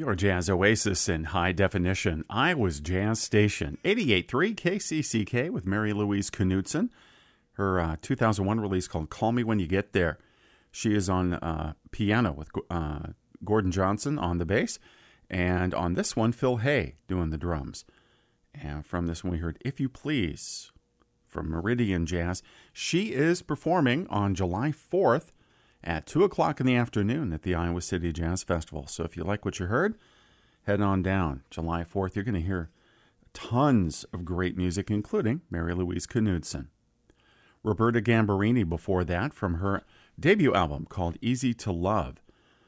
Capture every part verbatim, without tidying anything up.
Your Jazz Oasis in high definition. Iowa's Jazz Station, eighty-eight point three K C C K with Mary Louise Knudsen. Her uh, two thousand one release called Call Me When You Get There. She is on uh, piano with uh, Gordon Johnson on the bass. And on this one, Phil Hay doing the drums. And from this one, we heard If You Please from Meridian Jazz. She is performing on July fourth at two o'clock in the afternoon at the Iowa City Jazz Festival. So if you like what you heard, head on down. July fourth, you're going to hear tons of great music, including Mary Louise Knudsen. Roberta Gambarini before that from her debut album called Easy to Love.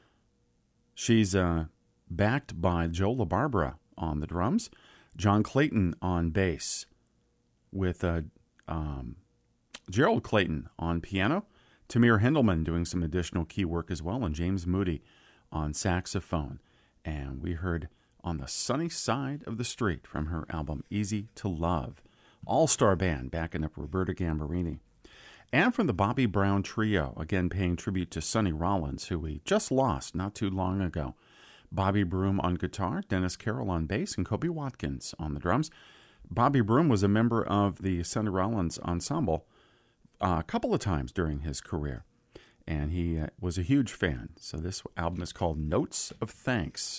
She's uh, backed by Joe LaBarbera on the drums, John Clayton on bass, with uh, um, Gerald Clayton on piano, Tamir Hendelman doing some additional key work as well, and James Moody on saxophone. And we heard On the Sunny Side of the Street from her album Easy to Love. All-star band backing up Roberta Gambarini. And from the Bobby Brown Trio, again paying tribute to Sonny Rollins, who we just lost not too long ago. Bobby Broom on guitar, Dennis Carroll on bass, and Kobe Watkins on the drums. Bobby Broom was a member of the Sonny Rollins Ensemble Uh, a couple of times during his career, and he uh, was a huge fan. So this album is called Notes of Thanks.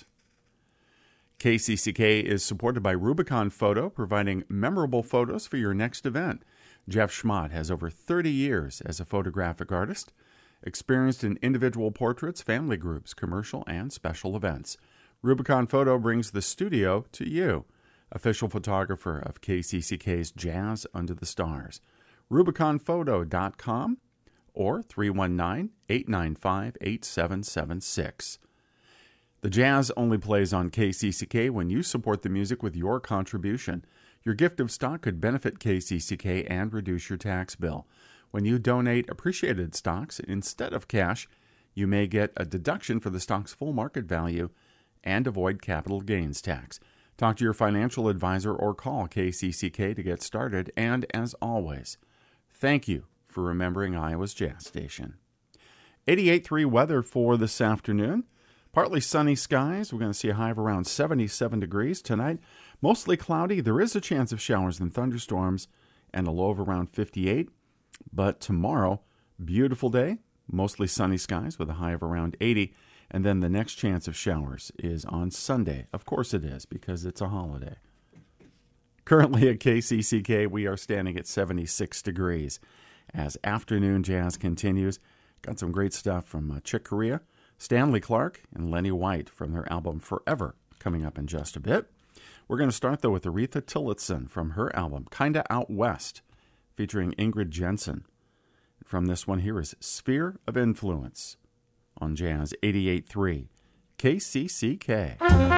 K C C K is supported by Rubicon Photo, providing memorable photos for your next event. Jeff Schmott has over thirty years as a photographic artist, experienced in individual portraits, family groups, commercial, and special events. Rubicon Photo brings the studio to you, official photographer of K C C K's Jazz Under the Stars. Rubicon Photo dot com or three one nine, eight nine five, eight seven seven six. The Jazz only plays on K C C K when you support the music with your contribution. Your gift of stock could benefit K C C K and reduce your tax bill. When you donate appreciated stocks instead of cash, you may get a deduction for the stock's full market value and avoid capital gains tax. Talk to your financial advisor or call K C C K to get started. And as always, thank you for remembering Iowa's Jazz Station. eighty-eight point three weather for this afternoon. Partly sunny skies. We're going to see a high of around seventy-seven degrees tonight. Mostly cloudy. There is a chance of showers and thunderstorms and a low of around fifty-eight. But tomorrow, beautiful day. Mostly sunny skies with a high of around eighty. And then the next chance of showers is on Sunday. Of course it is, because it's a holiday. Currently at K C C K, we are standing at seventy-six degrees. As afternoon jazz continues, got some great stuff from uh, Chick Corea, Stanley Clarke, and Lenny White from their album Forever, coming up in just a bit. We're going to start, though, with Aretha Tillotson from her album Kinda Out West, featuring Ingrid Jensen. From this one here is Sphere of Influence on Jazz eighty-eight point three K C C K.